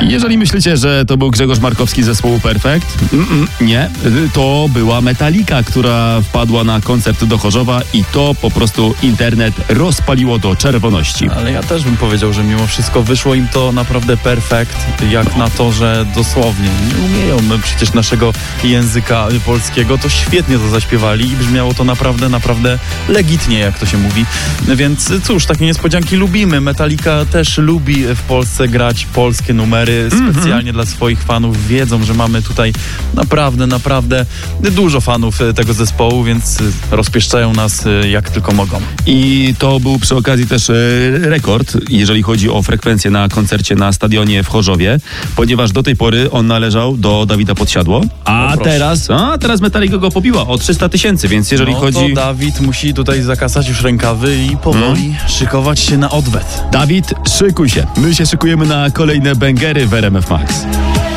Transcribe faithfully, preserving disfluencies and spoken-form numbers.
Jeżeli myślicie, że to był Grzegorz Markowski z zespołu Perfect, Mm-mm, nie. To była Metallica, która wpadła na koncert do Chorzowa i to po prostu internet rozpaliło do czerwoności. Ale ja też bym powiedział, że mimo wszystko wyszło im to naprawdę perfekt, jak na to, że dosłownie nie umieją no, przecież naszego języka polskiego, to świetnie to zaśpiewali i brzmiało to naprawdę, naprawdę legitnie, jak to się mówi. Więc cóż, takie niespodzianki lubimy. Metallica też lubi w Polsce grać polskie numery, specjalnie mm-hmm. dla swoich fanów. Wiedzą, że mamy tutaj naprawdę, naprawdę dużo fanów tego zespołu, więc rozpieszczają nas jak tylko mogą. I to był przy okazji też e, rekord, jeżeli chodzi o frekwencję na koncercie na stadionie w Chorzowie, ponieważ do tej pory on należał do Dawida Podsiadło, a no teraz a teraz Metallica go pobiła o trzysta tysięcy, więc jeżeli no chodzi... to Dawid musi tutaj zakasać już rękawy i powoli hmm. szykować się na odwet. Dawid, szykuj się. My się szykujemy na kolejne bęgery w R M F Max.